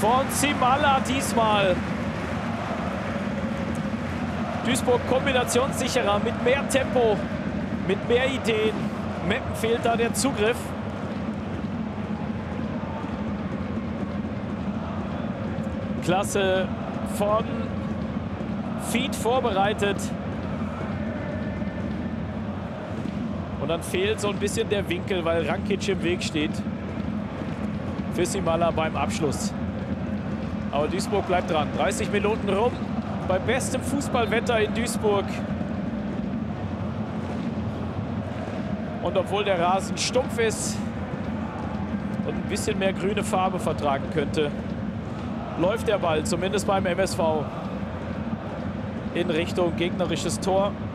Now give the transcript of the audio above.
von Simala diesmal. Duisburg kombinationssicherer, mit mehr Tempo, mit mehr Ideen. Meppen fehlt da der Zugriff. Klasse von Fied vorbereitet. Und dann fehlt so ein bisschen der Winkel, weil Rankic im Weg steht. Für Simala beim Abschluss. Aber Duisburg bleibt dran. 30 Minuten rum. Bei bestem Fußballwetter in Duisburg. Und obwohl der Rasen stumpf ist und ein bisschen mehr grüne Farbe vertragen könnte, läuft der Ball, zumindest beim MSV, in Richtung gegnerisches Tor.